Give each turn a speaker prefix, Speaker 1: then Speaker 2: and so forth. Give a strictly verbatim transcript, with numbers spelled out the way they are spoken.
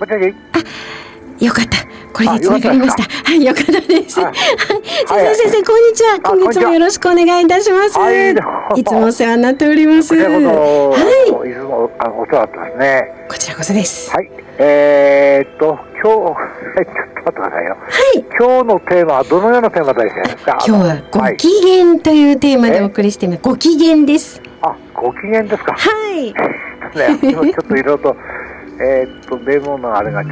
Speaker 1: もしもし。
Speaker 2: あ、よかった。これでつながりました。はい、よかったです。はい、先生、先生、こんにちは。今月もよろしくお願いいたします。はい、いつもお世話になっております。
Speaker 1: こちらこそ、はい、いつもあのお世話になってますね。
Speaker 2: こちらこそです。
Speaker 1: はい、えー、っと今日ちょっと待ってくださいよ。はい。今日のテーマはどのようなテーマですか。
Speaker 2: 今日はご機嫌というテーマでお送りしています。ご機嫌です。
Speaker 1: あ、ご機嫌ですか。
Speaker 2: はい。
Speaker 1: ね、ちょっといろいろとえー、っとメモのあれが